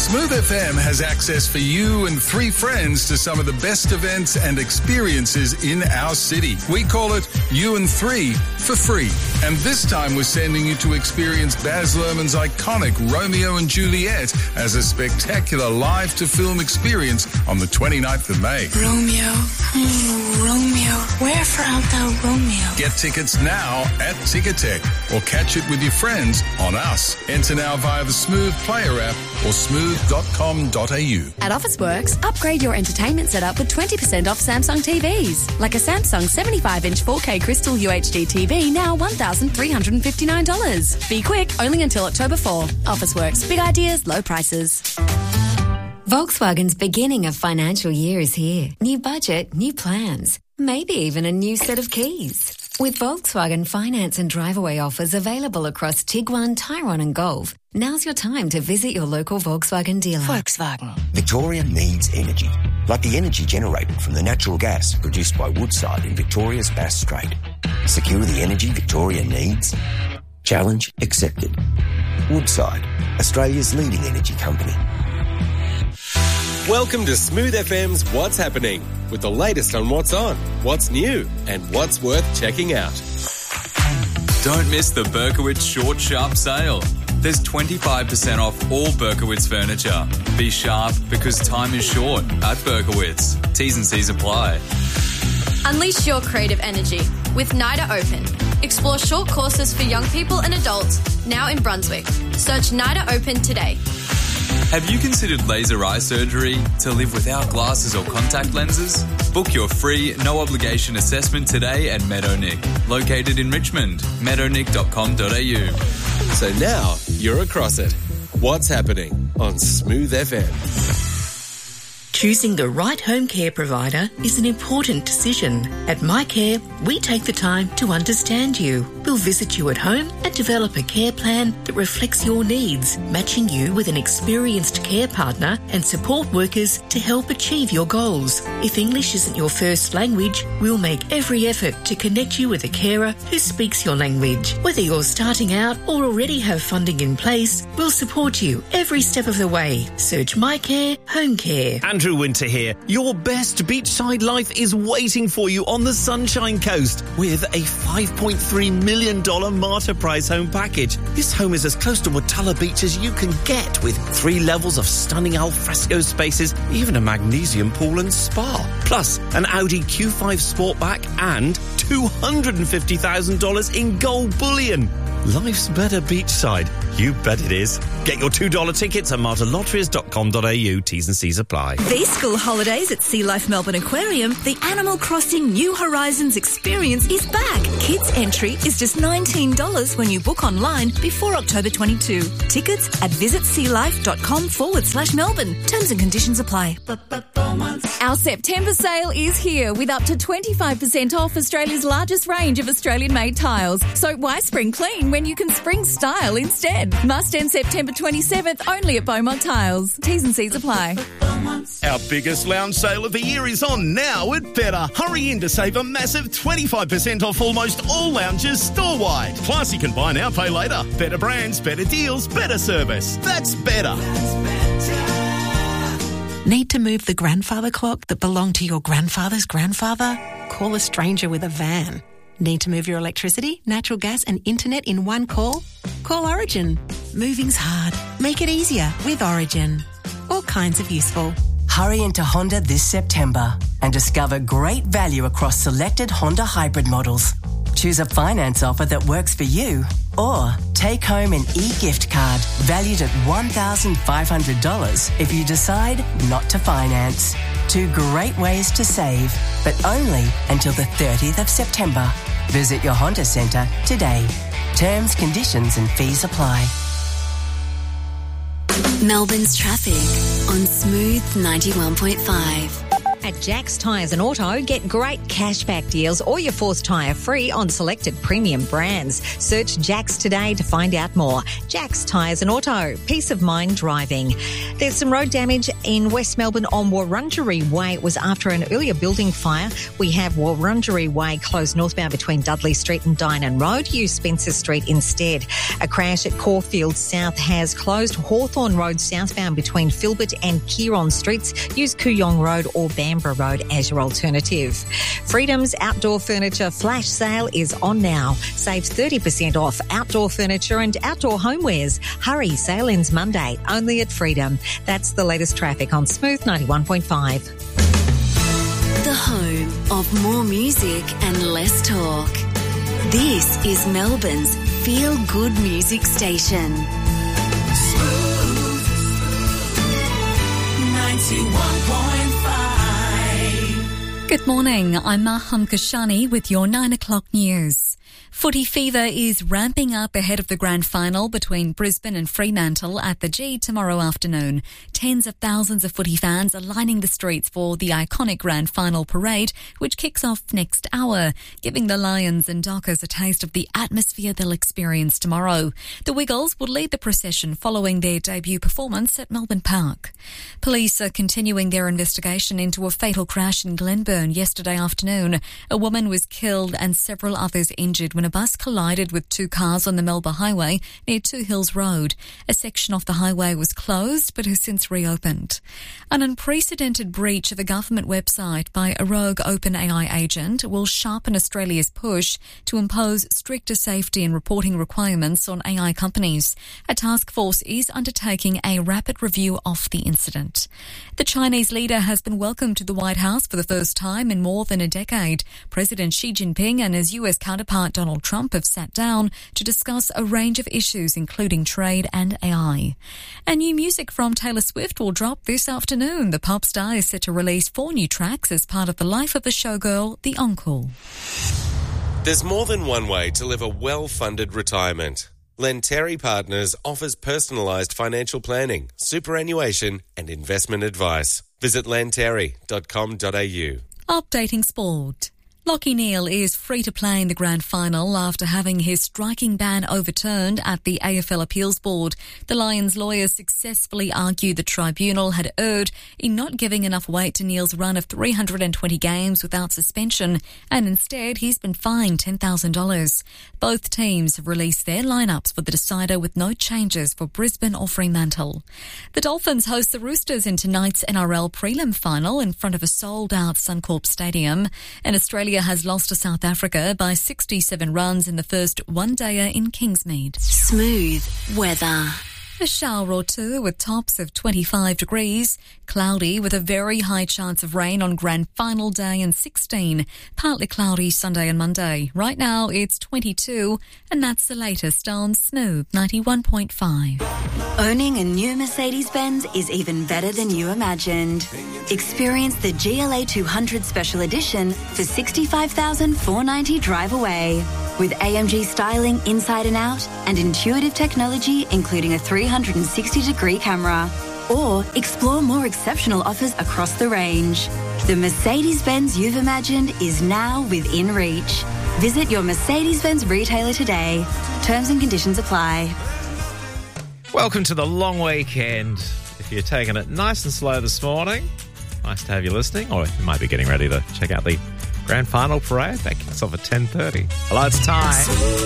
Smooth FM has access for you and 3 friends to some of the best events and experiences in our city. We call it You and 3 for free. And this time we're sending you to experience Baz Luhrmann's iconic Romeo and Juliet as a spectacular live-to-film experience on the 29th of May. Romeo, wherefore art thou Romeo? Get tickets now at Ticketek or catch it with your friends on Us. Enter now via the Smooth Player app or smooth.com.au. At Officeworks, upgrade your entertainment setup with 20% off Samsung TVs. Like a Samsung 75-inch 4K Crystal UHD TV, now $1,359. Be quick, only until October 4. Officeworks, big ideas, low prices. Volkswagen's beginning of financial year is here. New budget, new plans, maybe even a new set of keys. With Volkswagen finance and drive-away offers available across Tiguan, Tyrone and Golf, now's your time to visit your local Volkswagen dealer. Volkswagen. Victoria needs energy, like the energy generated from the natural gas produced by Woodside in Victoria's Bass Strait. Secure the energy Victoria needs? Challenge accepted. Woodside, Australia's leading energy company. Welcome to Smooth FM's What's Happening, with the latest on what's on, what's new, and what's worth checking out. Don't miss the Berkowitz Short Sharp Sale. There's 25% off all Berkowitz furniture. Be sharp because time is short at Berkowitz. T's and C's apply. Unleash your creative energy with NIDA Open. Explore short courses for young people and adults now in Brunswick. Search NIDA Open today. Have you considered laser eye surgery to live without glasses or contact lenses? Book your free, no-obligation assessment today at Meadownick, located in Richmond, meadownick.com.au. So now you're across it. What's happening on Smooth FM? Choosing the right home care provider is an important decision. At MyCare, we take the time to understand you. We'll visit you at home and develop a care plan that reflects your needs, matching you with an experienced care partner and support workers to help achieve your goals. If English isn't your first language, we'll make every effort to connect you with a carer who speaks your language. Whether you're starting out or already have funding in place, we'll support you every step of the way. Search MyCare Home Care. Andrew Winter here. Your best beachside life is waiting for you on the Sunshine Coast with a $5.3 million Martyr Prize home package. This home is as close to Watala Beach as you can get, with 3 levels of stunning alfresco spaces, even a magnesium pool and spa. Plus, an Audi Q5 Sportback and $250,000 in gold bullion. Life's better beachside. You bet it is. Get your $2 tickets at martyrlotteries.com.au. T's and C's apply. These school holidays at Sea Life Melbourne Aquarium, the Animal Crossing New Horizons experience is back. Kids entry is just $19 when you book online before October 22. Tickets at visitsealife.com/Melbourne. Terms and conditions apply. Our September sale is here with up to 25% off Australia's largest range of Australian-made tiles. So why spring clean when you can spring style instead? Must end September 27th only at Beaumont Tiles. T's and C's apply. Our biggest lounge sale of the year is on now at Better. Hurry in to save a massive 25% off almost all lounges store-wide. Plus, you can buy now, pay later. Better brands, better deals, better service. That's Better. Need to move the grandfather clock that belonged to your grandfather's grandfather? Call a stranger with a van. Need to move your electricity, natural gas and internet in one call? Call Origin. Moving's hard. Make it easier with Origin. All kinds of useful. Hurry into Honda this September and discover great value across selected Honda hybrid models. Choose a finance offer that works for you, or take home an e-gift card valued at $1,500 if you decide not to finance. 2 great ways to save, but only until the 30th of September. Visit your Honda Centre today. Terms, conditions and fees apply. Melbourne's traffic on Smooth 91.5. At Jack's Tyres and Auto, get great cashback deals or your fourth tyre free on selected premium brands. Search Jack's today to find out more. Jack's Tyres and Auto, peace of mind driving. There's some road damage in West Melbourne on Wurundjeri Way. It was after an earlier building fire. We have Wurundjeri Way closed northbound between Dudley Street and Dynon Road. Use Spencer Street instead. A crash at Caulfield South has closed Hawthorne Road southbound between Filbert and Kieron Streets. Use Kooyong Road or Bamborough Road as your alternative. Freedom's outdoor furniture flash sale is on now. Save 30% off outdoor furniture and outdoor homewares. Hurry, sale ends Monday, only at Freedom. That's the latest traffic on Smooth 91.5. The home of more music and less talk. This is Melbourne's Feel Good Music Station. Smooth 91.5. Good morning, I'm Maham Kashani with your 9 o'clock news. Footy fever is ramping up ahead of the grand final between Brisbane and Fremantle at the G tomorrow afternoon. Tens of thousands of footy fans are lining the streets for the iconic grand final parade, which kicks off next hour, giving the Lions and Dockers a taste of the atmosphere they'll experience tomorrow. The Wiggles will lead the procession following their debut performance at Melbourne Park. Police are continuing their investigation into a fatal crash in Glenburn yesterday afternoon. A woman was killed and several others injured when a bus collided with two cars on the Melba Highway near Two Hills Road. A section of the highway was closed but has since reopened. An unprecedented breach of a government website by a rogue OpenAI agent will sharpen Australia's push to impose stricter safety and reporting requirements on AI companies. A task force is undertaking a rapid review of the incident. The Chinese leader has been welcomed to the White House for the first time in more than a decade. President Xi Jinping and his US counterpart Donald Trump have sat down to discuss a range of issues, including trade and AI. And new music from Taylor Swift will drop this afternoon. The pop star is set to release 4 new tracks as part of the life of the showgirl, The Encore. There's more than one way to live a well-funded retirement. Lenteri Partners offers personalised financial planning, superannuation and investment advice. Visit lenteri.com.au. Updating sport. Lachie Neale is free to play in the grand final after having his striking ban overturned at the AFL Appeals Board. The Lions' lawyers successfully argued the tribunal had erred in not giving enough weight to Neale's run of 320 games without suspension, and instead he's been fined $10,000. Both teams have released their lineups for the decider with no changes for Brisbane or Fremantle. The Dolphins host the Roosters in tonight's NRL prelim final in front of a sold-out Suncorp Stadium, and Australia has lost to South Africa by 67 runs in the first one-dayer in Kingsmead. Smooth weather. A shower or two with tops of 25 degrees. Cloudy with a very high chance of rain on grand final day and 16. Partly cloudy Sunday and Monday. Right now it's 22 and that's the latest on Smooth 91.5. Owning a new Mercedes-Benz is even better than you imagined. Experience the GLA 200 Special Edition for $65,490 drive away. With AMG styling inside and out and intuitive technology including a 360-degree camera. Or explore more exceptional offers across the range. The Mercedes-Benz you've imagined is now within reach. Visit your Mercedes-Benz retailer today. Terms and conditions apply. Welcome to the long weekend. If you're taking it nice and slow this morning, nice to have you listening, or you might be getting ready to check out the grand final parade. That kicks off at 10:30. Hello, it's Ty.